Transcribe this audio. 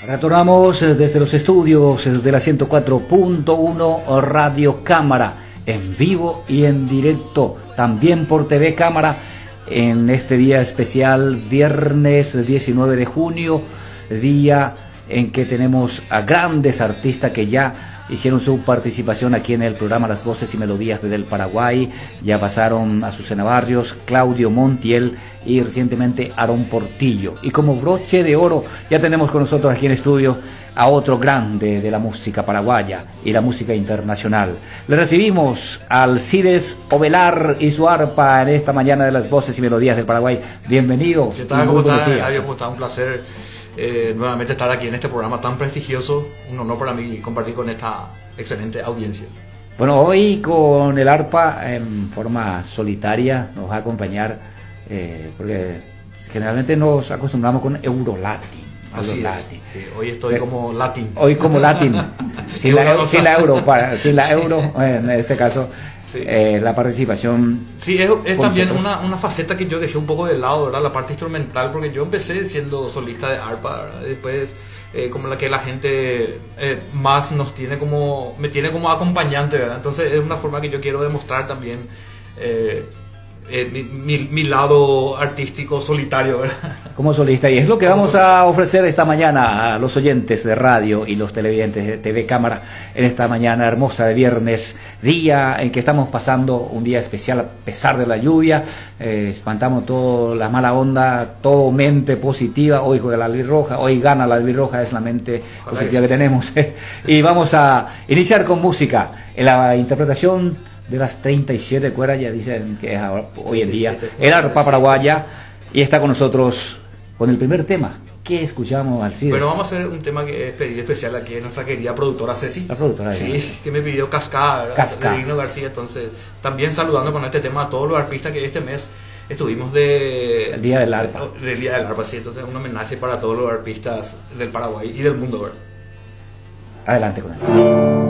Retornamos desde los estudios de la 104.1 Radio Cámara, en vivo y en directo, también por TV Cámara, en este día especial, viernes 19 de junio, día en que tenemos a grandes artistas que ya hicieron su participación aquí en el programa Las Voces y Melodías del Paraguay. Ya pasaron Azucena Barrios, Claudio Montiel y recientemente Aarón Portillo. Y como broche de oro ya tenemos con nosotros aquí en estudio a otro grande de la música paraguaya y la música internacional. Le recibimos al Alcides Ovelar y su arpa en esta mañana de Las Voces y Melodías del Paraguay. Bienvenido. ¿Qué tal? ¿Cómo estás? Adiós, ¿cómo estás? Un placer nuevamente estar aquí en este programa tan prestigioso. Un honor para mí compartir con esta excelente audiencia. Bueno, hoy con el arpa en forma solitaria nos va a acompañar, porque generalmente nos acostumbramos con Eurolatin. Así es. Sí, hoy estoy como latín. Hoy como latín, sin la euro, en este caso. Sí. La participación. Sí, es también una faceta que yo dejé un poco de lado, ¿verdad? La parte instrumental, porque yo empecé siendo solista de arpa, ¿verdad? Después como la que la gente más me tiene como acompañante, ¿verdad? Entonces es una forma que yo quiero demostrar también mi lado artístico solitario, ¿verdad? Como solista, y es lo que vamos a ofrecer esta mañana a los oyentes de radio y los televidentes de TV Cámara en esta mañana hermosa de viernes, día en que estamos pasando un día especial a pesar de la lluvia. Espantamos toda la mala onda, todo mente positiva. Hoy juega la albirroja, hoy gana la albirroja, es la mente positiva que tenemos. Y vamos a iniciar con música en la interpretación de las 37 cuerdas, ya dicen que es hoy en día el arpa paraguaya, y está con nosotros con el primer tema. ¿Qué escuchamos, Alcides? Bueno, vamos a hacer un tema que es pedido especial aquí de nuestra querida productora Ceci. La productora, sí, que me pidió Cascada, de Digno García. Entonces, también saludando con este tema a todos los arpistas que este mes estuvimos el Día del Arpa. Del Día del Arpa, sí. Entonces, un homenaje para todos los arpistas del Paraguay y del mundo, ¿verdad? Adelante con él.